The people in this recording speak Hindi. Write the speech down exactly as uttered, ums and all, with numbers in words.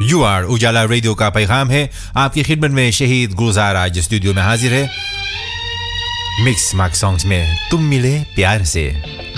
यू आर उजाला रेडियो का पैगाम है आपकी खिदमत में। शहीद गुलजार आज स्टूडियो में हाजिर है मिक्स मार्क सॉन्ग्स में तुम मिले प्यार से।